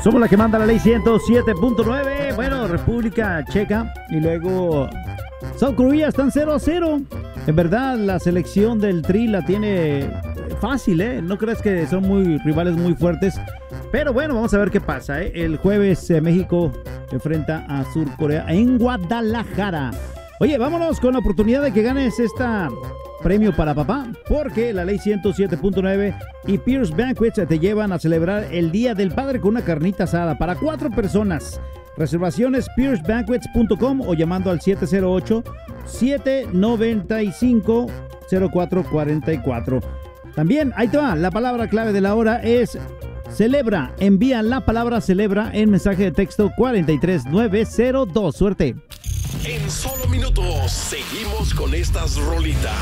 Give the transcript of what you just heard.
Somos la que manda la ley 107.9. Bueno, República Checa y luego South Korea están 0-0. En verdad, la selección del Tri la tiene fácil, ¿eh? No crees que son rivales muy fuertes. Pero bueno, vamos a ver qué pasa, ¿eh? El jueves México enfrenta a Sur Corea en Guadalajara. Oye, vámonos con la oportunidad de que ganes esta premio para papá, porque la ley 107.9 y Pierce Banquets te llevan a celebrar el Día del Padre con una carnita asada para 4 personas. Reservaciones piercebanquets.com o llamando al 708-795-0444. También, ahí te va, la palabra clave de la hora es celebra. Envía la palabra celebra en mensaje de texto 43902. Suerte. En solo minutos seguimos con estas rolitas.